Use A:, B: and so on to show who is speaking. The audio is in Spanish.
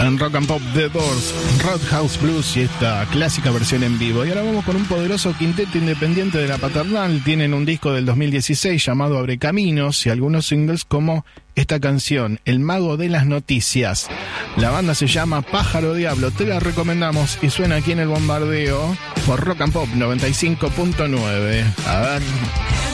A: En Rock and Pop, The Doors, Roadhouse Blues y esta clásica versión en vivo. Y ahora vamos con un poderoso quinteto independiente de la Paternal. Tienen un disco del 2016 llamado Abre Caminos y algunos singles como esta canción, El Mago de las Noticias. La banda se llama Pájaro Diablo, te la recomendamos y suena aquí en El Bombardeo por Rock and Pop 95.9. A ver...